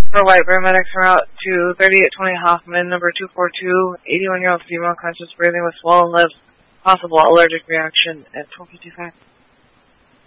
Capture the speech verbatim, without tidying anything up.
For white, paramedics are out to thirty-eight twenty Hoffman, number two four two, eighty-one-year-old female, conscious breathing with swollen lips, possible allergic reaction at twelve fifty-five.